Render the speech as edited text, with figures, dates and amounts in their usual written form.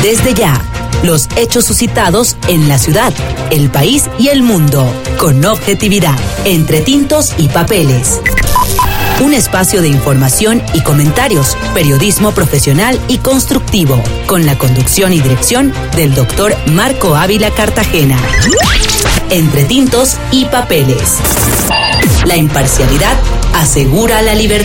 Desde ya, los hechos suscitados en la ciudad, el país y el mundo, con objetividad, entre tintos y papeles. Un espacio de información y comentarios, periodismo profesional y constructivo, con la conducción y dirección del doctor Marco Ávila Cartagena. Entre tintos y papeles. La imparcialidad asegura la libertad.